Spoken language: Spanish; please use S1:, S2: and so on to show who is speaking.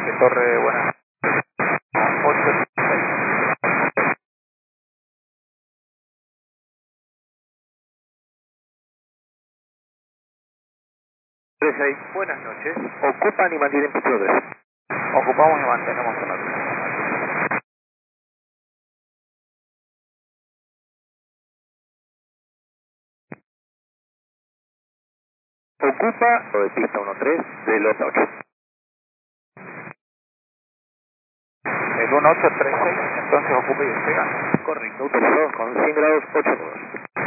S1: De Torre, buenas. 8.
S2: Buenas noches. Ocupan y mantienen pistones.
S1: Ocupamos y mantenemos en orden.
S2: Ocupa de pista 13 de los 8.
S1: El 1836, entonces ocupa y despega.
S2: Correcto, autorizado con 100 grados 8 nudos.